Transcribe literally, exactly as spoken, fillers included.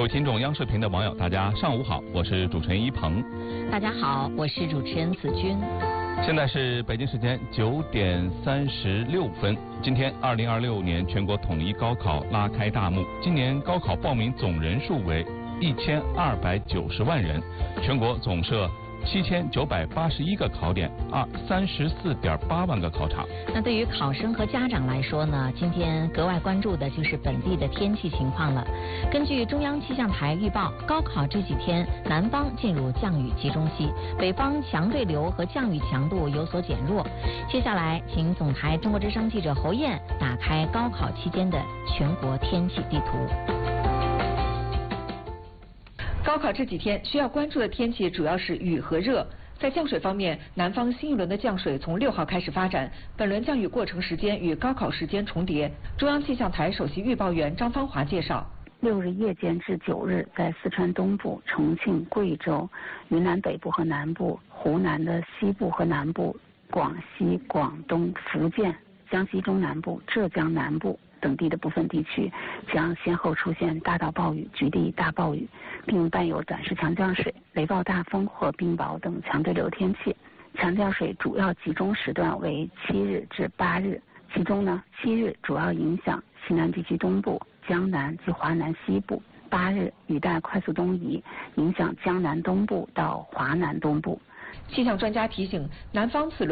位听众，央视频的网友，大家上午好，我是主持人一鹏。 大家好，我是主持人子君。 现在是北京时间九点三十六分。今天，二零二六年全国统一高考拉开大幕。今年高考报名总人数为一千二百九十万人，全国总设七千九百八十一个考点，二三十四点八万个考场。 那对于考生和家长来说呢，今天格外关注的就是本地的天气情况了。根据中央气象台预报，高考这几天南方进入降雨集中期，北方强对流和降雨强度有所减弱。接下来，请总台中国之声记者侯燕打开高考期间的全国天气地图。 高考这几天需要关注的天气主要是雨和热。在降水方面，南方新一轮的降水从六号开始发展，本轮降雨过程时间与高考时间重叠。中央气象台首席预报员张芳华介绍， 六日夜间至九日，在四川东部、重庆、贵州、云南北部和南部、湖南的西部和南部、广西、广东、福建、江西中南部、浙江南部等地的部分地区将先后出现大到暴雨、局地大暴雨，并伴有短时强降水、雷暴大风或冰雹等强对流天气。强降水主要集中时段为七日至八日，其中呢，七日主要影响西南地区东部、江南及华南西部；八日雨带快速东移，影响江南东部到华南东部。 气象专家提醒，南方此轮